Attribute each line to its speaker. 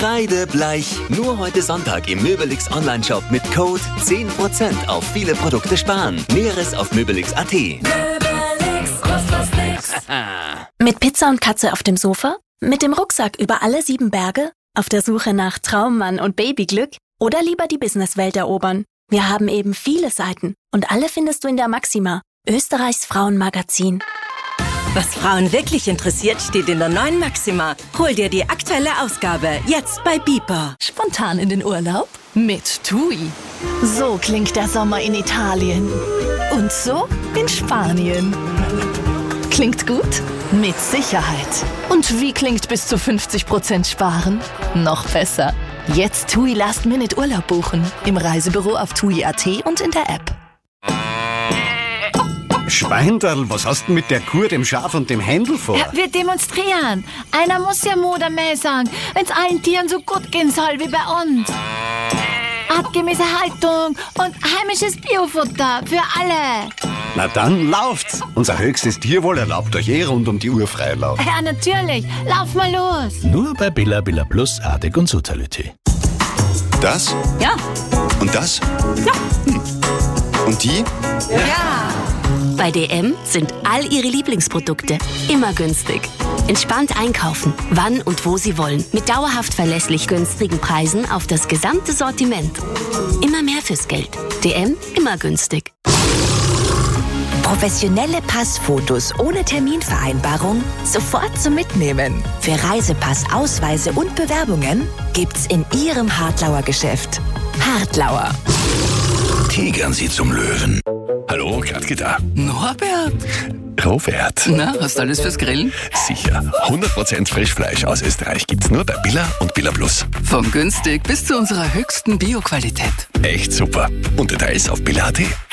Speaker 1: Kreidebleich. Nur heute Sonntag im Möbelix Onlineshop mit Code 10% auf viele Produkte sparen. Näheres auf möbelix.at.
Speaker 2: Mit Pizza und Katze auf dem Sofa? Mit dem Rucksack über alle 7 Berge? Auf der Suche nach Traummann und Babyglück? Oder lieber die Businesswelt erobern? Wir haben eben viele Seiten und alle findest du in der Maxima, Österreichs Frauenmagazin.
Speaker 3: Was Frauen wirklich interessiert, steht in der neuen Maxima. Hol dir die aktuelle Ausgabe, jetzt bei Bipo.
Speaker 4: Spontan in den Urlaub? Mit TUI. So klingt der Sommer in Italien. Und so in Spanien. Klingt gut? Mit Sicherheit. Und wie klingt bis zu 50% sparen? Noch besser. Jetzt TUI Last-Minute Urlaub buchen. Im Reisebüro auf TUI.at und in der App.
Speaker 5: Schweinderl, was hast du mit der Kur, dem Schaf und dem Händel vor?
Speaker 6: Ja, wir demonstrieren. Einer muss ja Mut am Mäh sagen, wenn es allen Tieren so gut gehen soll wie bei uns. Artgemäße Haltung und heimisches Biofutter für alle.
Speaker 5: Na dann lauft's. Unser höchstes Tierwohl erlaubt euch rund um die Uhr Freilauf.
Speaker 6: Ja, natürlich. Lauf mal los.
Speaker 7: Nur bei Billa Plus, Artig und Sutalité.
Speaker 8: Das?
Speaker 6: Ja.
Speaker 8: Und das?
Speaker 6: Ja.
Speaker 8: Und die?
Speaker 6: Ja.
Speaker 9: Bei DM sind all Ihre Lieblingsprodukte immer günstig. Entspannt einkaufen, wann und wo Sie wollen. Mit dauerhaft verlässlich günstigen Preisen auf das gesamte Sortiment. Immer mehr fürs Geld. DM, immer günstig.
Speaker 10: Professionelle Passfotos ohne Terminvereinbarung sofort zum Mitnehmen. Für Reisepass, Ausweise und Bewerbungen gibt's in Ihrem Hartlauer Geschäft. Hartlauer.
Speaker 7: Tigern Sie zum Löwen. Hallo, Gradke da.
Speaker 11: Norbert?
Speaker 7: Robert.
Speaker 11: Na, hast du alles fürs Grillen?
Speaker 7: Sicher. 100% Frischfleisch aus Österreich gibt's nur bei Billa und Billa Plus.
Speaker 11: Vom günstig bis zu unserer höchsten Bioqualität.
Speaker 7: Echt super. Und Details auf Billa.at.